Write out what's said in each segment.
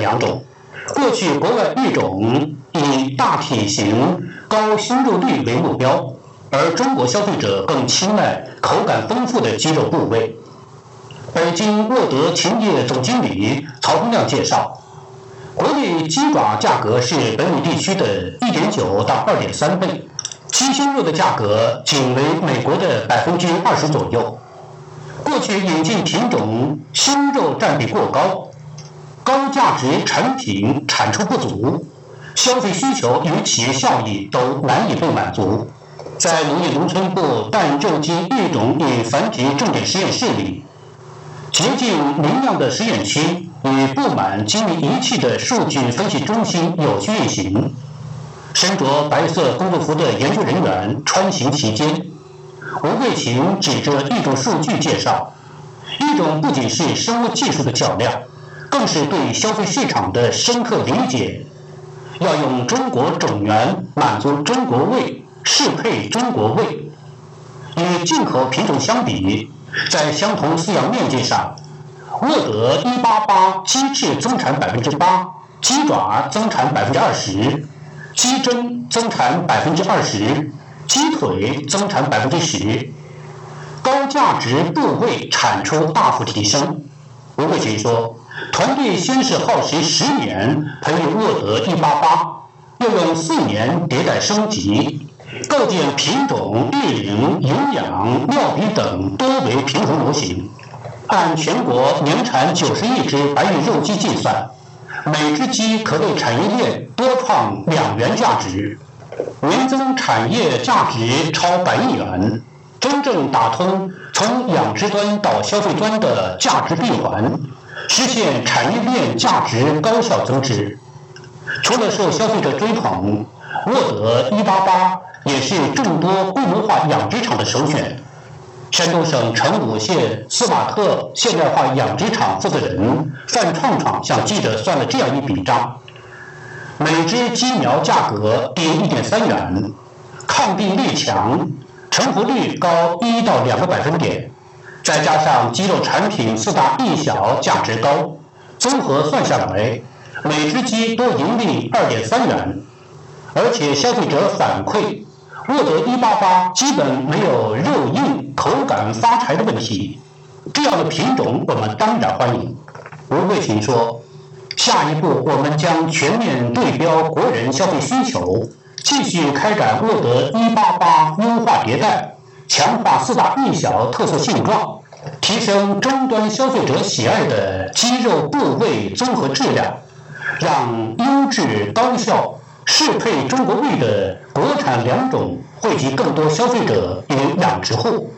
两种。过去国外一种以大体型、高胸肉率为目标，而中国消费者更青睐口感丰富的鸡肉部位。北京沃德禽业总经理曹洪亮介绍，国内鸡爪价格是北美地区的 1.9 到 2.3 倍，鸡胸肉的价格仅为美国的 20% 左右。过去引进品种胸肉占比过高，高价值产品产出不足，消费需求与企业效益都难以被满足。在农业农村部蛋肉鸡育种与繁殖重点实验室里，洁净明亮的实验区与布满精密仪器的数据分析中心有序运行。身着白色工作服的研究人员穿行其间，吴桂琴指着一种数据介绍，一种不仅是生物技术的较量，更是对消费市场的深刻理解。要用中国种源满足中国胃，适配中国胃。与进口品种相比，在相同饲养面积上，沃德188鸡翅增产 8%， 鸡爪增产 20%， 鸡胗增产 20%， 鸡腿增产 10%， 高价值部位产出大幅提升。吴桂琴说，团队先是耗时10年培育沃德188，又用4年迭代升级，构建品种、育龄、营养、料比等多维平衡模型。按全国年产90亿只白玉肉鸡计算，每只鸡可为产业链多创2元价值，年增产业价值超100亿元，真正打通从养殖端到消费端的价值闭环，实现产业链价值高效增值。除了受消费者追捧，沃德188也是众多规模化养殖场的首选。山东省成武县斯瓦特现代化养殖场负责人范创创向记者算了这样一笔账：每只鸡苗价格低 1.3 元，抗病力强，成活率高1到2个百分点，再加上鸡肉产品4大一小价值高，综合算下来，每只鸡多盈利 2.3 元。而且消费者反馈，沃德188基本没有肉硬、口感发柴的问题，这样的品种我们当然欢迎。吴桂琴说，下一步我们将全面对标国人消费需求，继续开展沃德188优化迭代，强化4大一小特色性状，提升终端消费者喜爱的鸡肉部位综合质量，让优质高效适配中国胃的国产良种惠及更多消费者与养殖户。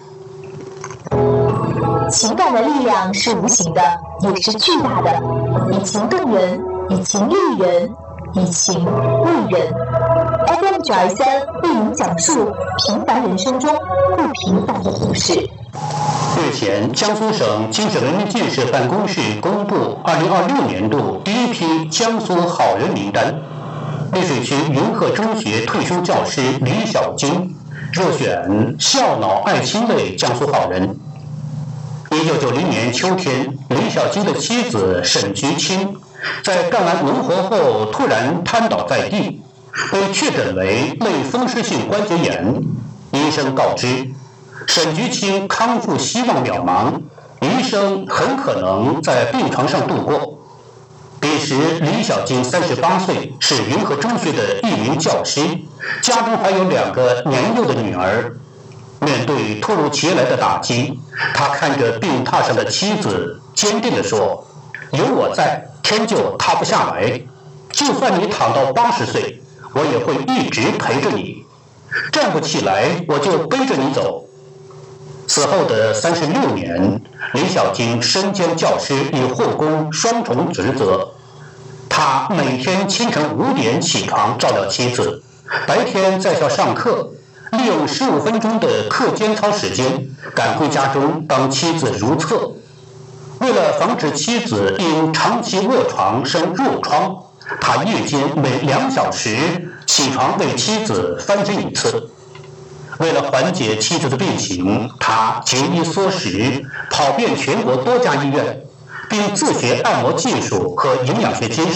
情感的力量是无形的，也是巨大的，以情动人，以情育人，以情为人。FM923为您讲述平凡人生中不平凡的故事。 日前，江苏省精神文明建设办公室公布2026年度第一批江苏好人名单。溧水区云鹤中学退休教师李小金入选孝脑爱亲类江苏好人。1990年秋天，李小金的妻子沈菊清在干完农活后突然瘫倒在地，被确诊为类风湿性关节炎。医生告知，沈菊清康复希望渺茫，余生很可能在病床上度过。彼时，李小金38岁，是云鹤中学的一名教师，家中还有2个年幼的女儿。面对突如其来的打击，他看着病榻上的妻子，坚定地说：“有我在，天就塌不下来。就算你躺到80岁，我也会一直陪着你。站不起来，我就背着你走。”此后的36年，李小金身兼教师与护工双重职责。他每天清晨5点起床照料妻子，白天在校上课，利用15分钟的课间操时间赶回家中帮妻子如厕。为了防止妻子因长期卧床生褥疮，他夜间每2小时起床为妻子翻身一次。为了缓解妻子的病情，他节衣缩食，跑遍全国多家医院，并自学按摩技术和营养学知识。